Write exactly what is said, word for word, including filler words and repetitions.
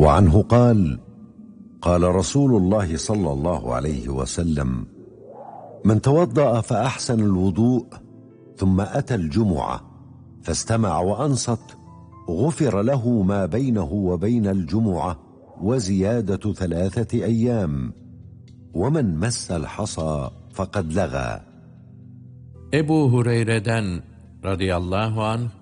وعنه قال: قال رسول الله صلى الله عليه وسلم: من توضأ فأحسن الوضوء ثم أتى الجمعة فاستمع وأنصت غفر له ما بينه وبين الجمعة وزيادة ثلاثة أيام، ومن مس الحصى فقد لغى. Ebu Hureyre'den radıyallahu anh